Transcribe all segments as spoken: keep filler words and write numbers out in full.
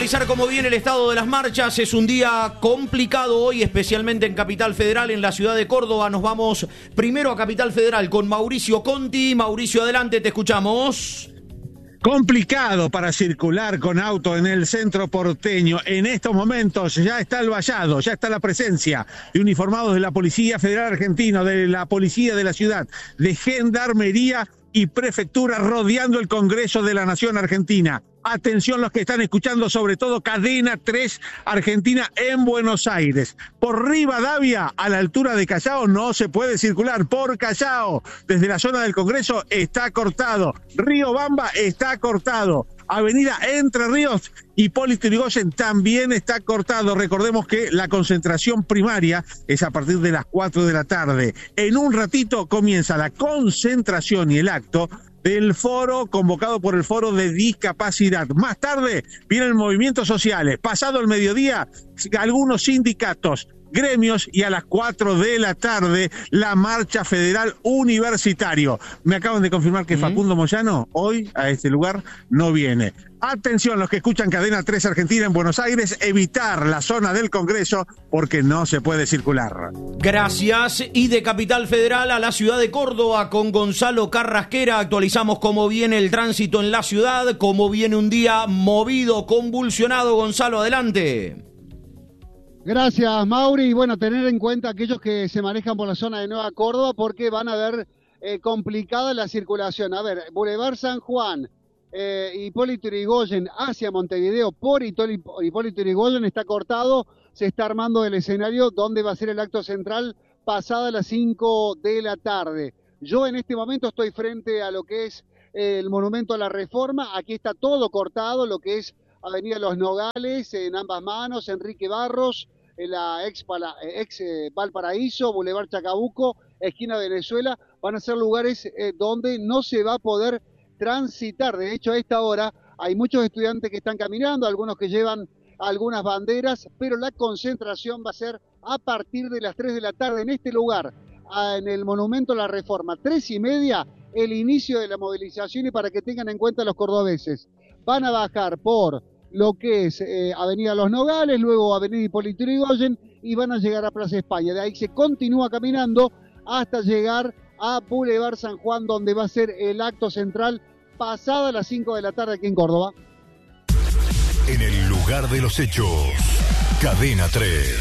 actualizar cómo viene el estado de las marchas. Es un día complicado hoy, especialmente en Capital Federal, en la ciudad de Córdoba. Nos vamos primero a Capital Federal con Mauricio Conti. Mauricio, adelante, te escuchamos. Complicado para circular con auto en el centro porteño. En estos momentos ya está el vallado, ya está la presencia de uniformados de la Policía Federal Argentina, de la Policía de la Ciudad, de Gendarmería y Prefectura rodeando el Congreso de la Nación Argentina. Atención los que están escuchando, sobre todo Cadena tres Argentina en Buenos Aires. Por Rivadavia, a la altura de Callao, no se puede circular. Por Callao, desde la zona del Congreso, está cortado. Río Bamba está cortado. Avenida Entre Ríos, Hipólito Yrigoyen también está cortado. Recordemos que la concentración primaria es a partir de las cuatro de la tarde. En un ratito comienza la concentración y el acto del foro convocado por el Foro de Discapacidad. Más tarde vienen movimientos sociales. Pasado el mediodía, algunos sindicatos, gremios, y a las cuatro de la tarde la marcha federal universitario. Me acaban de confirmar que Facundo Moyano hoy a este lugar no viene. Atención los que escuchan Cadena tres Argentina en Buenos Aires, evitar la zona del Congreso porque no se puede circular. Gracias. Y de Capital Federal a la ciudad de Córdoba con Gonzalo Carrasquera actualizamos cómo viene el tránsito en la ciudad, cómo viene un día movido, convulsionado. Gonzalo, adelante. Gracias, Mauri. Y bueno, tener en cuenta aquellos que se manejan por la zona de Nueva Córdoba porque van a ver eh, complicada la circulación. A ver, Boulevard San Juan, eh, Hipólito Yrigoyen hacia Montevideo por Hipólito Yrigoyen está cortado, se está armando el escenario donde va a ser el acto central pasada las cinco de la tarde. Yo en este momento estoy frente a lo que es eh, el Monumento a la Reforma. Aquí está todo cortado, lo que es Avenida Los Nogales, en ambas manos, Enrique Barros, en la ex, Pala, ex eh, Valparaíso, Boulevard Chacabuco, esquina Venezuela, van a ser lugares eh, donde no se va a poder transitar. De hecho, a esta hora hay muchos estudiantes que están caminando, algunos que llevan algunas banderas, pero la concentración va a ser a partir de las tres de la tarde en este lugar, en el Monumento a la Reforma. Tres y media, el inicio de la movilización, y para que tengan en cuenta los cordobeses, van a bajar por lo que es eh, Avenida Los Nogales, luego Avenida Hipólito Yrigoyen y van a llegar a Plaza España. De ahí se continúa caminando hasta llegar a Boulevard San Juan, donde va a ser el acto central pasada las cinco de la tarde aquí en Córdoba. En el lugar de los hechos, Cadena tres.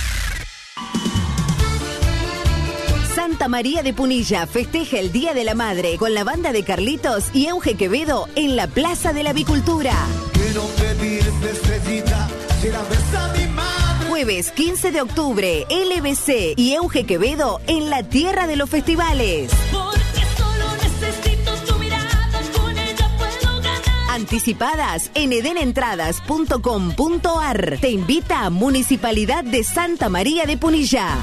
Santa María de Punilla festeja el Día de la Madre con la banda de Carlitos y Euge Quevedo en la Plaza de la Avicultura. Quiero pedirte, estrellita, si la ves a mi madre. Jueves quince de octubre, L B C y Euge Quevedo en la tierra de los festivales. Porque solo necesito tu mirada, con ella puedo ganar. Anticipadas en eden entradas punto com punto ar. Te invita a Municipalidad de Santa María de Punilla.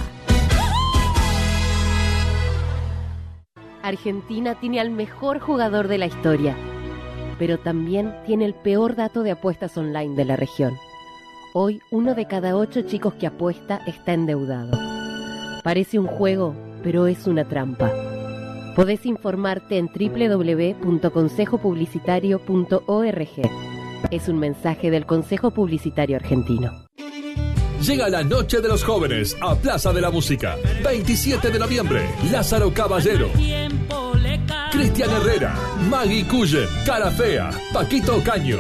Argentina tiene al mejor jugador de la historia, pero también tiene el peor dato de apuestas online de la región. Hoy, uno de cada ocho chicos que apuesta está endeudado. Parece un juego, pero es una trampa. Podés informarte en doble u doble u doble u punto consejo publicitario punto org. Es un mensaje del Consejo Publicitario Argentino. Llega la Noche de los Jóvenes a Plaza de la Música. veintisiete de noviembre, Lázaro Caballero, Cristian Herrera, Maggie Cullen, Cara Fea, Paquito Caño.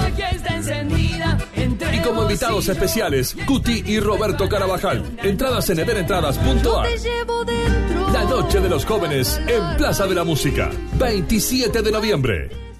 Y como invitados especiales, Cuti y Roberto Carabajal. Entradas en eden entradas punto ar. La Noche de los Jóvenes en Plaza de la Música. veintisiete de noviembre.